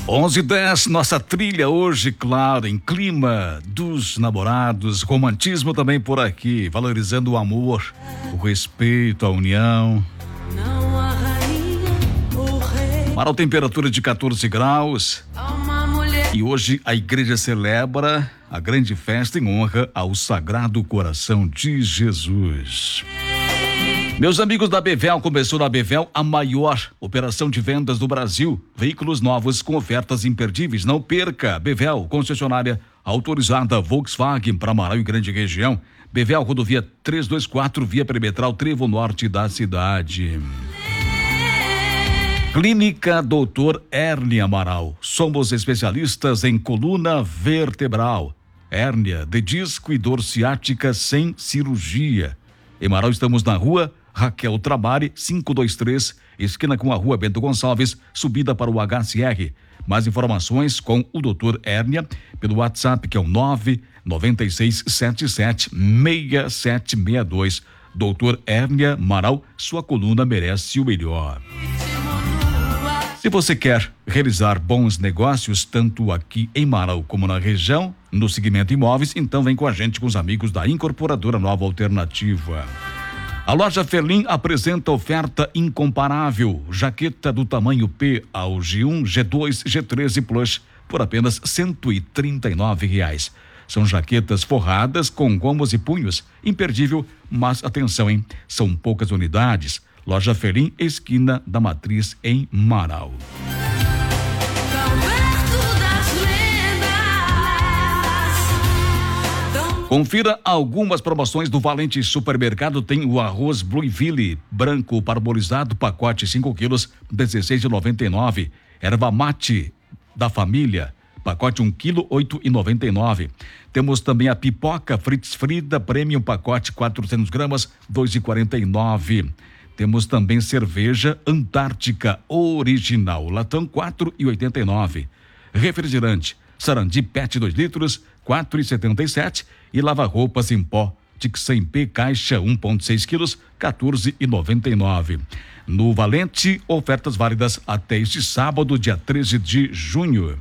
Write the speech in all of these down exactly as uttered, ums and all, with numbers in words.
onze e dez, nossa trilha hoje, claro, em clima dos namorados, romantismo também por aqui, valorizando o amor, o respeito, a união. Para a temperatura de quatorze graus. E hoje a igreja celebra a grande festa em honra ao Sagrado Coração de Jesus. Meus amigos da Bevel, começou na Bevel a maior operação de vendas do Brasil. Veículos novos com ofertas imperdíveis. Não perca. Bevel, concessionária autorizada Volkswagen para Amaral e grande região. Bevel, rodovia trezentos e vinte e quatro, via perimetral Trevo Norte da cidade. Clínica doutor Hérnia Amaral. Somos especialistas em coluna vertebral, hérnia de disco e dor ciática sem cirurgia. Em Amaral estamos na rua Raquel Trabari, quinhentos e vinte e três, esquina com a rua Bento Gonçalves, subida para o H C R. Mais informações com o doutor Hérnia pelo WhatsApp, que é o nove nove seis sete sete seis sete seis dois. doutor Hérnia Amaral, sua coluna merece o melhor. Se você quer realizar bons negócios, tanto aqui em Marau como na região, no segmento imóveis, então vem com a gente, com os amigos da Incorporadora Nova Alternativa. A loja Ferlim apresenta oferta incomparável. Jaqueta do tamanho P ao G um, G dois, G treze Plus por apenas cento e trinta e nove reais. São jaquetas forradas com gomos e punhos. Imperdível, mas atenção, hein? São poucas unidades. Loja Ferlim, esquina da Matriz, em Marau. Confira algumas promoções do Valente Supermercado. Tem o arroz Blueville branco parbolizado, pacote cinco quilos, dezesseis reais e noventa e nove centavos. Erva mate da família, pacote um quilo, oito reais e noventa e nove centavos. Temos também a pipoca Fritz Frida Premium, pacote quatrocentas gramas, dois reais e quarenta e nove centavos. Temos também cerveja Antártica Original, latão quatro reais e oitenta e nove centavos. Refrigerante Sarandi Pet dois litros, quatro reais e setenta e sete centavos. E lava-roupas em pó Tixan P caixa um vírgula seis quilos, quatorze reais e noventa e nove centavos. No Valente, ofertas válidas até este sábado, dia treze de junho.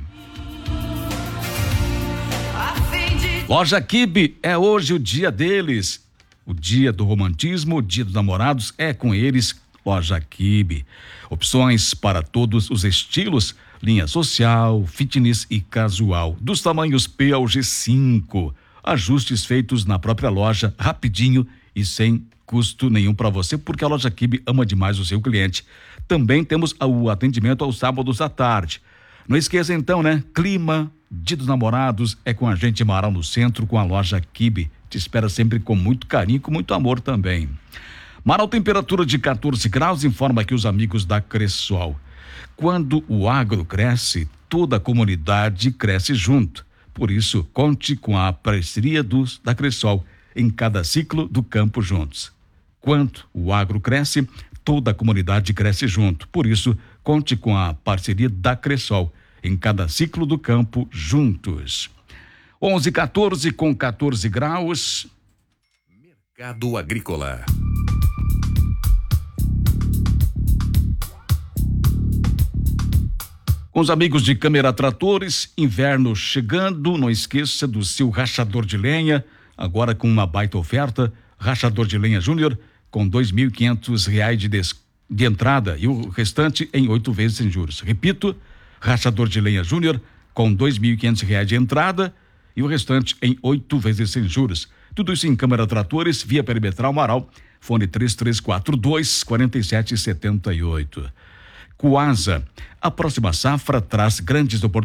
Loja Kibe, é hoje o dia deles. O dia do romantismo, o dia dos namorados, é com eles. Loja Kibe. Opções para todos os estilos, linha social, fitness e casual, dos tamanhos P ao G cinco. Ajustes feitos na própria loja, rapidinho e sem custo nenhum para você, porque a Loja Kibe ama demais o seu cliente. Também temos o atendimento aos sábados à tarde. Não esqueça então, né? Clima, dia dos namorados, é com a gente em Marau, no centro, com a Loja Kibe. Te espera sempre com muito carinho, com muito amor também. Marau, temperatura de quatorze graus, informa aqui os amigos da Cressol. Quando o agro cresce, toda a comunidade cresce junto. Por isso, conte com a parceria dos, da Cressol em cada ciclo do campo juntos. Quando o agro cresce, toda a comunidade cresce junto. Por isso, conte com a parceria da Cressol em cada ciclo do campo juntos. onze e quatorze, com quatorze graus. Mercado Agrícola. Com os amigos de Câmara Tratores, inverno chegando, não esqueça do seu rachador de lenha, agora com uma baita oferta, rachador de lenha Júnior, com dois mil e quinhentos reais de, des... de entrada e o restante em oito vezes sem juros. Repito, rachador de lenha Júnior, com dois mil e quinhentos reais de entrada e o restante em oito vezes sem juros. Tudo isso em Câmara Tratores, via perimetral Amaral, fone três três quatro dois, quatro sete sete oito. Coasa, a próxima safra traz grandes oportunidades